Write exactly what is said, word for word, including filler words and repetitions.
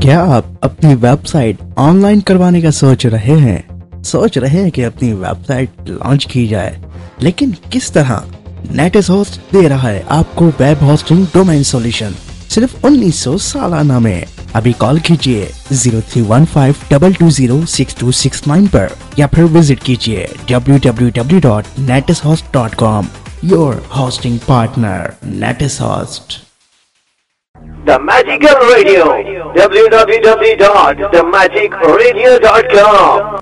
क्या आप अपनी वेबसाइट ऑनलाइन करवाने का सोच रहे हैं सोच रहे हैं कि अपनी वेबसाइट लॉन्च की जाए, लेकिन किस तरह? नेटिस होस्ट दे रहा है आपको वेब होस्टिंग डोमेन सॉल्यूशन सिर्फ उन्नीस सौ सालाना में। अभी कॉल कीजिए zero three one five double two zero six to six nine पर या फिर विजिट कीजिए W W W dot नेटिस host dot com. Your hosting partner नेटिस host. The Magical Radio, w w w dot the magic radio dot com.